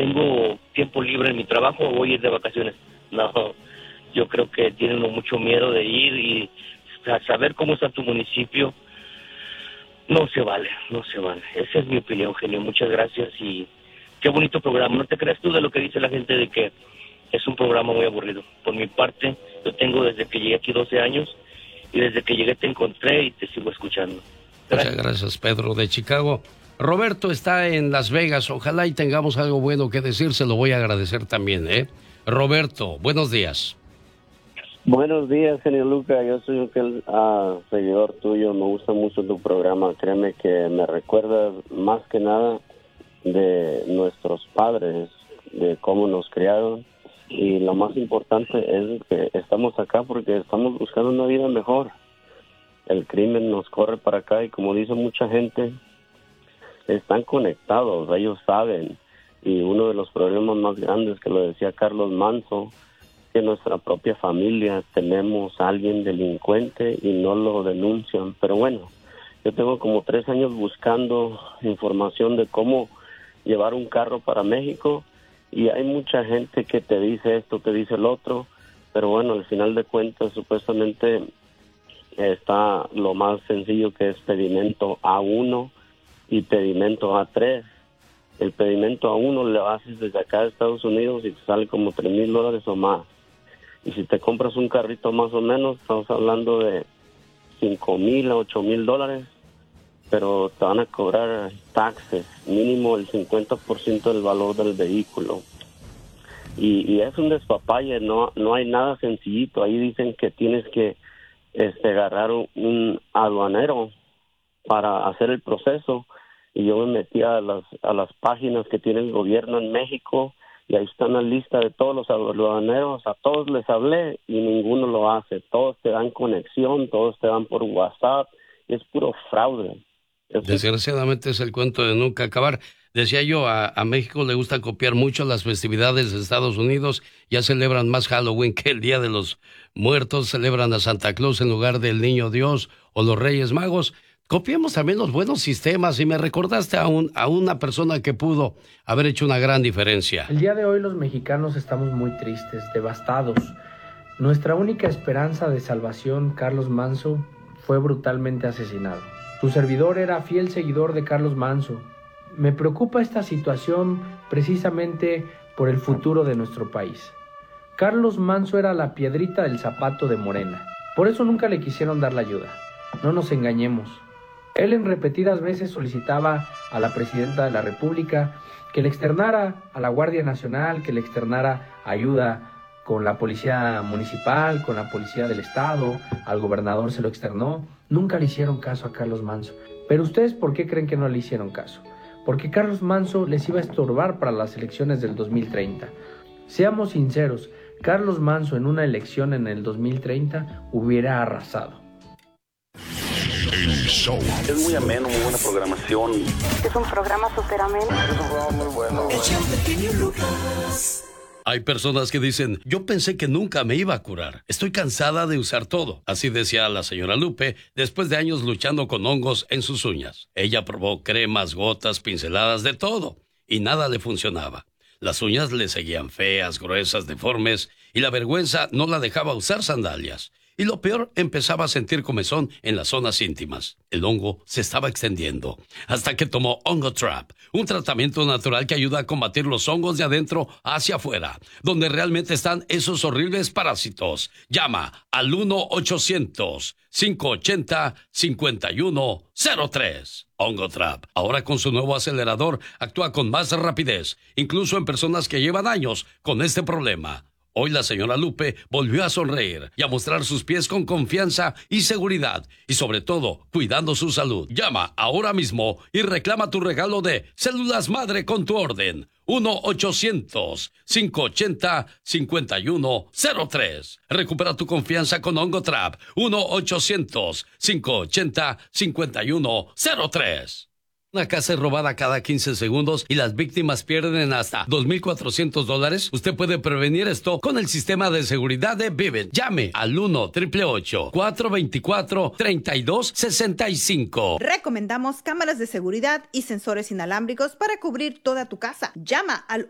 tengo tiempo libre en mi trabajo, voy a ir de vacaciones. No, yo creo que tienen mucho miedo de ir y saber cómo está tu municipio. No se vale. Esa es mi opinión, genio. Muchas gracias y qué bonito programa. No te creas tú de lo que dice la gente de que es un programa muy aburrido. Por mi parte, yo tengo desde que llegué aquí 12 años y desde que llegué te encontré y te sigo escuchando. Muchas gracias, Pedro de Chicago. Roberto está en Las Vegas. Ojalá y tengamos algo bueno que decir. Se lo voy a agradecer también, ¿eh? Roberto, buenos días. Buenos días, genio Lucas. Yo soy un seguidor tuyo. Me gusta mucho tu programa. Créeme que me recuerda más que nada de nuestros padres, de cómo nos criaron. Y lo más importante es que estamos acá porque estamos buscando una vida mejor. El crimen nos corre para acá y como dice mucha gente, están conectados, ellos saben. Y uno de los problemas más grandes, que lo decía Carlos Manzo, que en nuestra propia familia tenemos a alguien delincuente y no lo denuncian. Pero bueno, yo tengo como 3 años buscando información de cómo llevar un carro para México y hay mucha gente que te dice esto, te dice el otro, pero bueno, al final de cuentas supuestamente está lo más sencillo, que es pedimento A1 y pedimento A3. El pedimento A1 le haces desde acá de Estados Unidos y te sale como $3,000 o más. Y si te compras un carrito más o menos, estamos hablando de $5,000 a $8,000, pero te van a cobrar taxes, mínimo el 50% del valor del vehículo. Y es un despapalle, no hay nada sencillito. Ahí dicen que tienes que agarrar un aduanero para hacer el proceso. Y yo me metí a las páginas que tiene el gobierno en México y ahí está una lista de todos los aduaneros. A todos les hablé y ninguno lo hace. Todos te dan conexión, todos te dan por WhatsApp. Es puro fraude. Desgraciadamente es el cuento de nunca acabar. Decía yo, a México le gusta copiar mucho las festividades de Estados Unidos. Ya celebran más Halloween que el Día de los Muertos. Celebran a Santa Claus en lugar del Niño Dios o los Reyes Magos. Copiemos también los buenos sistemas y me recordaste a una persona que pudo haber hecho una gran diferencia. El día de hoy los mexicanos estamos muy tristes, devastados. Nuestra única esperanza de salvación, Carlos Manzo, fue brutalmente asesinado. Tu servidor era fiel seguidor de Carlos Manzo. Me preocupa esta situación precisamente por el futuro de nuestro país. Carlos Manzo era la piedrita del zapato de Morena. Por eso nunca le quisieron dar la ayuda. No nos engañemos. Él en repetidas veces solicitaba a la presidenta de la República que le externara a la Guardia Nacional, que le externara ayuda con la policía municipal, con la policía del estado, al gobernador se lo externó. Nunca le hicieron caso a Carlos Manzo. Pero ustedes, ¿por qué creen que no le hicieron caso? Porque Carlos Manzo les iba a estorbar para las elecciones del 2030. Seamos sinceros, Carlos Manzo en una elección en el 2030 hubiera arrasado. El show. Es muy ameno, muy buena programación. Es un programa súper ameno. Es un programa muy bueno. Hay personas que dicen, yo pensé que nunca me iba a curar. Estoy cansada de usar todo. Así decía la señora Lupe después de años luchando con hongos en sus uñas. Ella probó cremas, gotas, pinceladas, de todo. Y nada le funcionaba. Las uñas le seguían feas, gruesas, deformes. Y la vergüenza no la dejaba usar sandalias. Y lo peor, empezaba a sentir comezón en las zonas íntimas. El hongo se estaba extendiendo, hasta que tomó Ongotrap, un tratamiento natural que ayuda a combatir los hongos de adentro hacia afuera, donde realmente están esos horribles parásitos. Llama al 1-800-580-5103. Ongotrap, ahora con su nuevo acelerador, actúa con más rapidez, incluso en personas que llevan años con este problema. Hoy la señora Lupe volvió a sonreír y a mostrar sus pies con confianza y seguridad, y sobre todo, cuidando su salud. Llama ahora mismo y reclama tu regalo de Células Madre con tu orden. 1-800-580-5103. Recupera tu confianza con Ongotrap. 1-800-580-5103. Una casa es robada cada 15 segundos y las víctimas pierden hasta $2,400. Usted puede prevenir esto con el sistema de seguridad de Vivint. Llame al 1-888-424-3265. Recomendamos cámaras de seguridad y sensores inalámbricos para cubrir toda tu casa. Llama al